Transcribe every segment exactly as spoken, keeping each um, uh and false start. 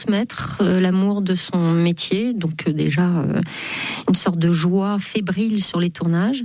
transmettre euh, l'amour de son métier, donc euh, déjà euh, une sorte de joie fébrile sur les tournages.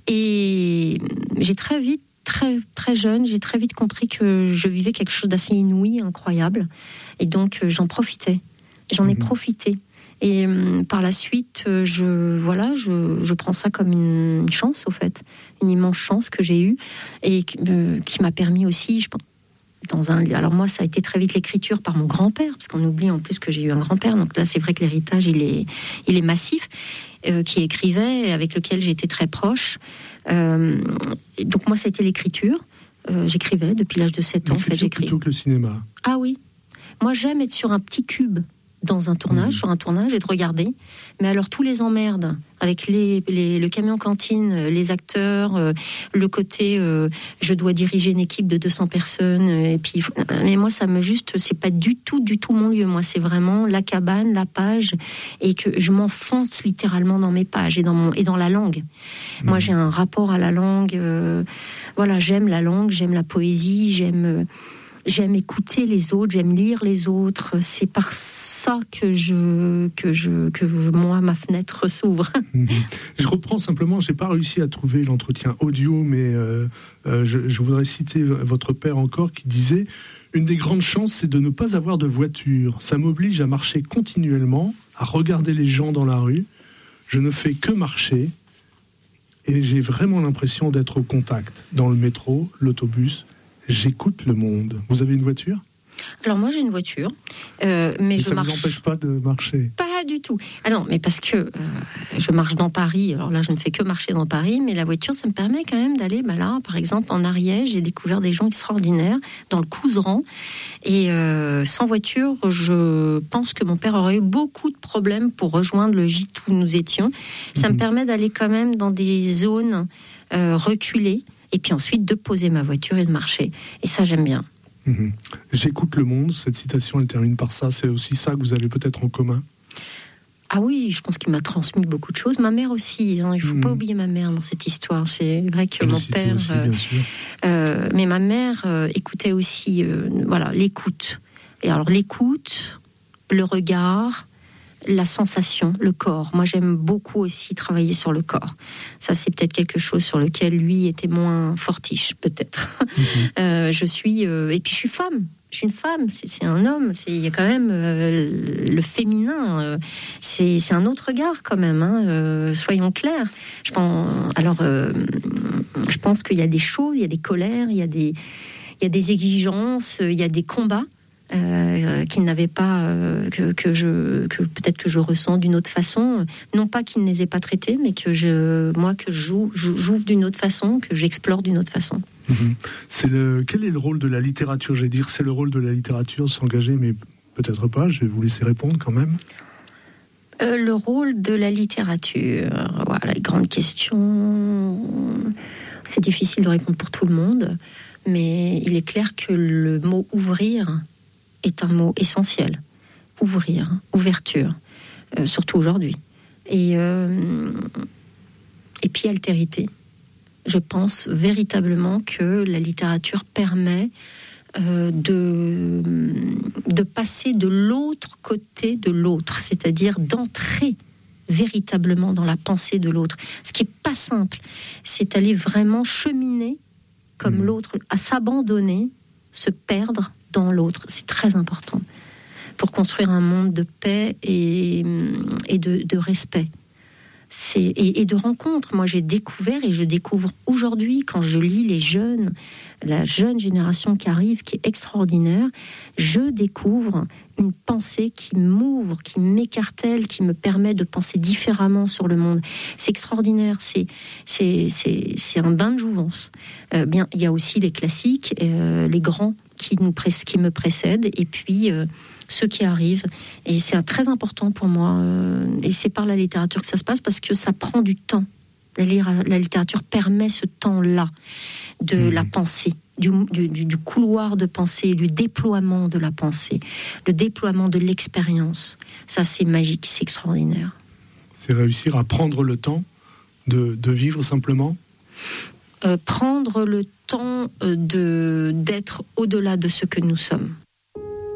Et j'ai très vite, très très jeune, j'ai très vite compris que je vivais quelque chose d'assez inouï, incroyable, et donc euh, j'en profitais, j'en ai mmh. profité. Et euh, par la suite, euh, je voilà, je, je prends ça comme une, une chance, au fait, une immense chance que j'ai eue et euh, qui m'a permis aussi, je pense, dans un. Alors moi, ça a été très vite l'écriture par mon grand-père, parce qu'on oublie en plus que j'ai eu un grand-père. Donc là, c'est vrai que l'héritage, il est, il est massif, euh, qui écrivait, avec lequel j'étais très proche. Euh, et donc moi, ça a été l'écriture. Euh, j'écrivais depuis l'âge de sept ans. En fait, j'écris. Plutôt que le cinéma. Ah oui. Moi, j'aime être sur un petit cube dans un tournage, mmh. sur un tournage, et de regarder. Mais alors, tous les emmerdes, avec les, les, le camion cantine, les acteurs, euh, le côté, euh, je dois diriger une équipe de deux cents personnes, et puis, mais moi, ça me juste, c'est pas du tout, du tout mon lieu. Moi, c'est vraiment la cabane, la page, et que je m'enfonce littéralement dans mes pages et dans, mon, et dans la langue. Mmh. Moi, j'ai un rapport à la langue, euh, voilà, j'aime la langue, j'aime la poésie, j'aime... Euh, J'aime écouter les autres, j'aime lire les autres. C'est par ça que je, que je, que moi, ma fenêtre s'ouvre. Je reprends simplement, j'ai pas réussi à trouver l'entretien audio, mais euh, euh, je, je voudrais citer votre père encore qui disait « Une des grandes chances, c'est de ne pas avoir de voiture. Ça m'oblige à marcher continuellement, à regarder les gens dans la rue. Je ne fais que marcher et j'ai vraiment l'impression d'être au contact. Dans le métro, l'autobus, j'écoute le monde. » Vous avez une voiture ? Alors moi j'ai une voiture, euh, mais, mais je ça marche. Ça ne vous empêche pas de marcher ? Pas du tout. Ah non, mais parce que euh, je marche dans Paris. Alors là, je ne fais que marcher dans Paris, mais la voiture, ça me permet quand même d'aller. Bah là, par exemple, en Ariège, j'ai découvert des gens extraordinaires dans le Couserans. Et euh, sans voiture, je pense que mon père aurait eu beaucoup de problèmes pour rejoindre le gîte où nous étions. Ça mmh. me permet d'aller quand même dans des zones euh, reculées. Et puis ensuite de poser ma voiture et de marcher. Et ça, j'aime bien. Mmh. J'écoute le monde, cette citation, elle termine par ça. C'est aussi ça que vous avez peut-être en commun ? Ah oui, je pense qu'il m'a transmis beaucoup de choses. Ma mère aussi, hein, il ne faut mmh. pas oublier ma mère dans cette histoire. C'est vrai que je mon père... Aussi, euh, bien sûr. Euh, mais ma mère euh, écoutait aussi euh, voilà, l'écoute. Et alors l'écoute, le regard... la sensation, le corps. Moi, j'aime beaucoup aussi travailler sur le corps. Ça, c'est peut-être quelque chose sur lequel lui était moins fortiche, peut-être. Mm-hmm. Euh, je suis... Euh, et puis, je suis femme. Je suis une femme. C'est, c'est un homme. Il y a quand même euh, le féminin. Euh, c'est, c'est un autre regard, quand même. Hein, euh, soyons clairs. Je pense, alors, euh, je pense qu'il y a des choses, il y a des colères, il y a des, il y a des exigences, il y a des combats. Euh, qu'il n'avait pas, euh, que, que, je, que peut-être que je ressens d'une autre façon, non pas qu'il ne les ait pas traités, mais que je, moi, que je joue, j'ouvre d'une autre façon, que j'explore d'une autre façon. Mmh. C'est le, quel est le rôle de la littérature ? Je vais dire, c'est le rôle de la littérature, s'engager, mais peut-être pas, je vais vous laisser répondre quand même. Euh, le rôle de la littérature, voilà, les grandes questions, c'est difficile de répondre pour tout le monde, mais il est clair que le mot « ouvrir » est un mot essentiel. Ouvrir, ouverture, euh, surtout aujourd'hui. Et, euh, et puis altérité. Je pense véritablement que la littérature permet euh, de, de passer de l'autre côté de l'autre, c'est-à-dire d'entrer véritablement dans la pensée de l'autre. Ce qui n'est pas simple, c'est aller vraiment cheminer comme mmh. l'autre, à s'abandonner, se perdre dans l'autre. C'est très important pour construire un monde de paix et, et de, de respect. C'est, et, et de rencontres. Moi, j'ai découvert et je découvre aujourd'hui, quand je lis les jeunes, la jeune génération qui arrive, qui est extraordinaire, je découvre une pensée qui m'ouvre, qui m'écartèle, qui me permet de penser différemment sur le monde. C'est extraordinaire, c'est, c'est, c'est, c'est un bain de jouvence. Euh, bien, il y a aussi les classiques, euh, les grands qui, nous pré- qui me précèdent, et puis euh, ceux qui arrivent. Et c'est un, très important pour moi. Euh, et c'est par la littérature que ça se passe, parce que ça prend du temps. La, la littérature permet ce temps-là de mmh. la pensée. Du, du, du couloir de pensée, du déploiement de la pensée, le déploiement de l'expérience. Ça, c'est magique, c'est extraordinaire. C'est réussir à prendre le temps de, de vivre simplement ? euh, Prendre le temps de, d'être au-delà de ce que nous sommes.